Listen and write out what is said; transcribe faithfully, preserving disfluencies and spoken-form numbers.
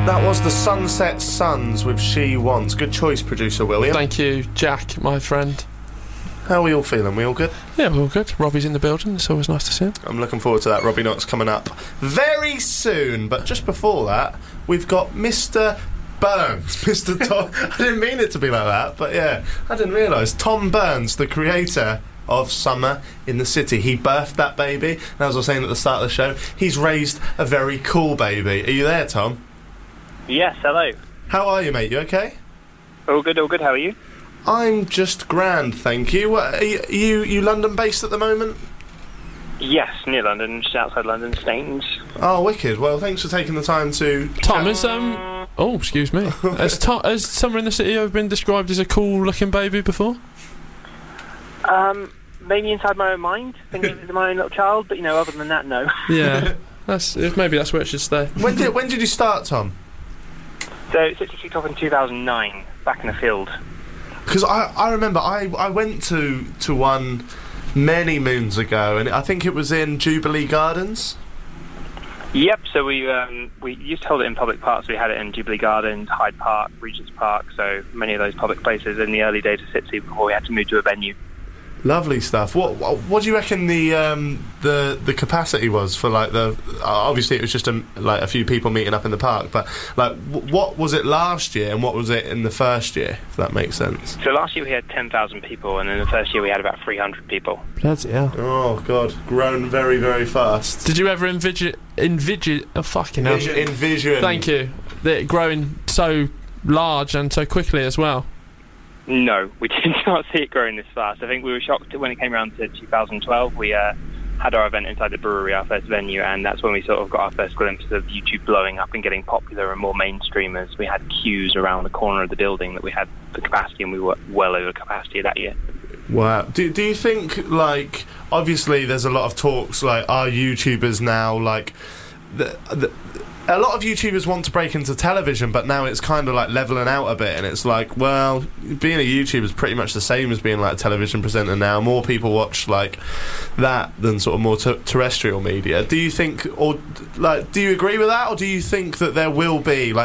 That was the Sunset Suns with She Wants. Good choice, producer William. Thank you, Jack, my friend. How are we all feeling? We all good? Yeah, we're all good. Robbie's in the building. It's always nice to see him. I'm looking forward to that. Robbie Knox coming up very soon. But just before that, we've got Mister Burns. Mister Tom. I didn't mean it to be like that, but yeah, I didn't realise. Tom Burns, the creator of Summer in the City. He birthed that baby. And as I was saying at the start of the show, he's raised a very cool baby. Are you there, Tom? Yes, hello. How are you, mate? You okay? All good, all good. How are you? I'm just grand, thank you. What, are you, are you, you London-based at the moment? Yes, near London, just outside London, Staines. Oh, wicked. Well, thanks for taking the time to... Tom, is, um... Oh, excuse me. has, Tom, has Summer in the City ever been described as a cool-looking baby before? Um, maybe inside my own mind, thinking of my own little child, but, you know, other than that, no. Yeah, that's maybe that's where it should stay. When did, when did you start, Tom? So, it kicked off in two thousand nine, back in the field. Because I, I remember I, I went to, to one many moons ago, and I think it was in Jubilee Gardens. Yep, so we um, we used to hold it in public parks. We had it in Jubilee Gardens, Hyde Park, Regent's Park, so many of those public places in the early days of City before we had to move to a venue. Lovely stuff. What what, what do you reckon the um, the the capacity was for, like, the? Obviously, it was just a, like a few people meeting up in the park, but like, w- what was it last year, and what was it in the first year? If that makes sense. So last year we had ten thousand people, and in the first year we had about three hundred people. Bloody hell. Oh God, grown very very fast. Did you ever envisage envisage? Oh fucking hell! Envision. Envision. Thank you. That it growing so large and so quickly as well. No, we did not see it growing this fast. I think we were shocked when it came around to two thousand twelve. We uh, had our event inside the brewery, our first venue, and that's when we sort of got our first glimpse of YouTube blowing up and getting popular and more mainstream as we had queues around the corner of the building that we had the capacity, and we were well over capacity that year. Wow. Do, do you think, like, obviously there's a lot of talks, like, are YouTubers now, like, the, the, a lot of YouTubers want to break into television, but now it's kind of like leveling out a bit, and it's like, well, being a YouTuber is pretty much the same as being like a television presenter now. More people watch like that than sort of more t- terrestrial media. Do you think, or like, do you agree with that, or do you think that there will be like